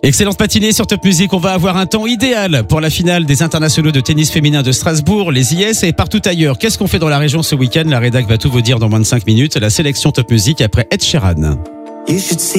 Excellente matinée sur Top Music. On va avoir un temps idéal pour la finale des internationaux de tennis féminin de Strasbourg, les IS et partout ailleurs. Qu'est-ce qu'on fait dans la région ce week-end? La rédac va tout vous dire dans moins de 5 minutes. La sélection Top Music après Ed Sheeran.